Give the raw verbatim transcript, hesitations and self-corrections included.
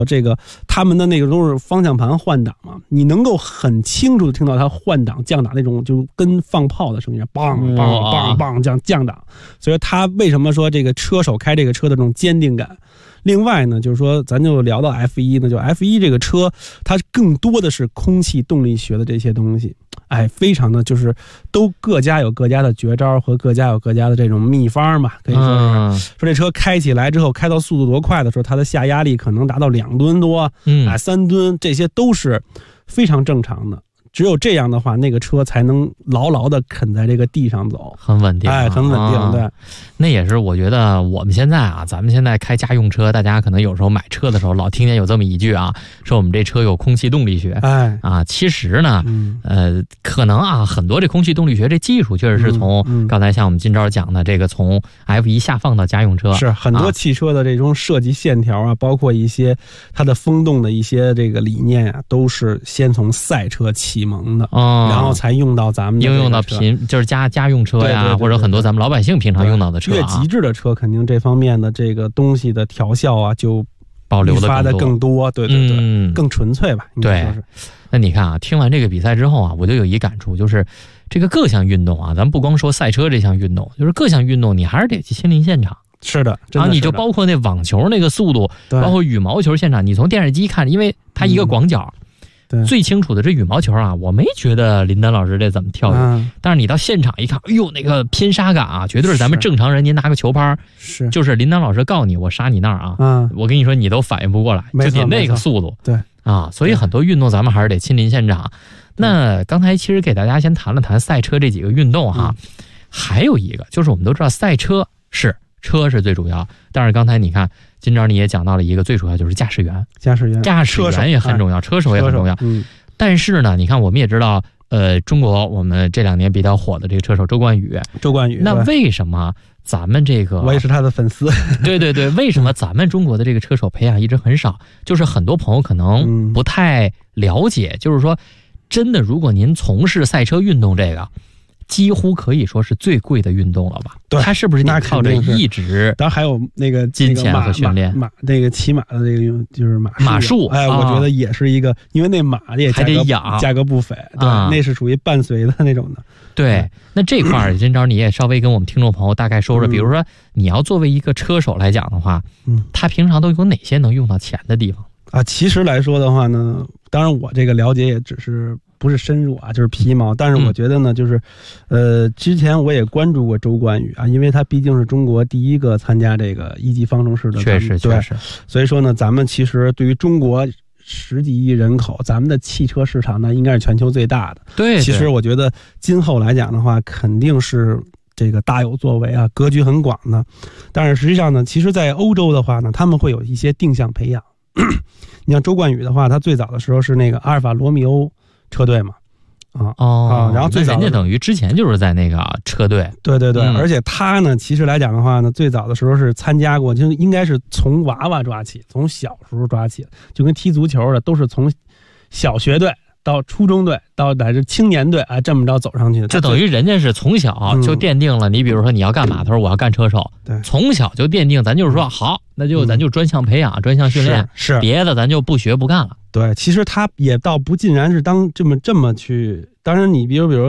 这个他们的那个都是方向盘换挡嘛，你能够很清楚的听到它换挡降档那种就跟放炮的声音，梆梆梆梆降降档，所以他为什么说这个车手开这个车的这种坚定感。另外呢，就是说咱就聊到 F 一 呢，就 F 一 这个车它更多的是空气动力学的这些东西，哎，非常的就是都各家有各家的绝招和各家有各家的这种秘方吧，可以说是、嗯、说这车开起来之后开到速度多快的时候，它的下压力可能达到两吨多，嗯，哎，三吨，这些都是非常正常的。只有这样的话，那个车才能牢牢的啃在这个地上走， 很稳定， 哎，很稳定、啊。对， 那也是我觉得我们现在啊，咱们现在开家用车，大家可能有时候买车的时候老听见有这么一句啊，说我们这车有空气动力学， 哎啊，其实呢，嗯、呃，可能啊，很多这空气动力学这技术确实是从、嗯嗯、刚才像我们今朝讲的这个从 F 一 下放到家用车， 是很多汽车的这种设计线条啊，啊包括一些它的风洞的一些这个理念啊，都是先从赛车启蒙的， 哦， 然后才用到咱们的应用到平就是家家用车呀， 对对对对对， 或者很多咱们老百姓平常用到的车、啊， 越极致的车，肯定这方面的这个东西的调校啊，就保留的发的更多，对对对，嗯、更纯粹吧。 对，那你看啊，听完这个比赛之后啊，我就有一感触，就是这个各项运动啊，咱们不光说赛车这项运动，就是各项运动你还是得去亲临现场。 是的， 然后你就包括那网球那个速度，包括羽毛球现场，你从电视机看，因为它一个广角。嗯，最清楚的这羽毛球啊，我没觉得林丹老师这怎么跳跃、嗯，但是你到现场一看，哎呦，那个拼杀感啊，绝对是咱们正常人，您拿个球拍， 是就是林丹老师告你，我杀你那儿啊， 嗯， 我跟你说，你都反应不过来，就得那个速度， 对啊，所以很多运动咱们还是得亲临现场。那刚才其实给大家先谈了谈赛车这几个运动哈、嗯，还有一个就是我们都知道赛车是车是最主要，但是刚才你看。今朝你也讲到了一个最主要就是驾驶员， 驾驶员， 驾驶员也很重要，车手也很重要。 嗯， 但是呢，你看我们也知道，呃，中国我们这两年比较火的这个车手周冠宇， 周冠宇， 那为什么咱们这个我也是他的粉丝？ 对对对，为什么咱们中国的这个车手培养一直很少？就是很多朋友可能不太了解，嗯、就是说，真的，如果您从事赛车运动这个。几乎可以说是最贵的运动了吧？ 对， 他是不是得靠着一直？ 当然还有那个金钱和训练， 马那个骑马的那个就是马术， 马术， 哎，我觉得也是一个，因为那马也还得养， 价格不菲，对， 啊、 那是属于伴随的那种的。 对，那这块儿今朝你也稍微跟我们听众朋友大概说说，比如说你要作为一个车手来讲的话，嗯，他平常都有哪些能用到钱的地方啊？其实来说的话呢，当然我这个了解也只是。不是深入啊，就是皮毛。但是我觉得呢，就是，呃，之前我也关注过周冠宇啊，因为他毕竟是中国第一个参加这个一级方程式的， 确实确实。 所以说呢，咱们其实对于中国十几亿人口，咱们的汽车市场呢，应该是全球最大的。 对， 其实我觉得今后来讲的话，肯定是这个大有作为啊，格局很广的。但是实际上呢，其实在欧洲的话呢，他们会有一些定向培养。你像周冠宇的话，他最早的时候是那个阿尔法罗密欧。车队嘛，啊哦啊，然后最早人家等于之前就是在那个车队， 对对对、 嗯， 而且他呢，其实来讲的话呢，最早的时候是参加过，就应该是从娃娃抓起，从小时候抓起，就跟踢足球的，都是从小学队到初中队到乃至青年队啊，这么着走上去的， 就等于人家是从小就奠定了，你比如说你要干嘛，他说我要干车手， 对， 从小就奠定，咱就是说好，那就咱就专项培养、专项训练， 是别的咱就不学不干了。 对，其实他也倒不尽然是当这么这么去，当然你比如比如